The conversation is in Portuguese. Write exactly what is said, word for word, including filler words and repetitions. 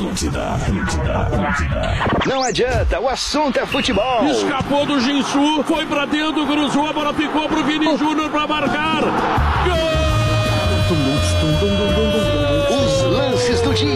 Atlântida, Atlântida, Atlântida. Não adianta, o assunto é futebol. Escapou do Jinsu, foi pra dentro, cruzou, a bola ficou pro Vini Júnior pra marcar. Gol!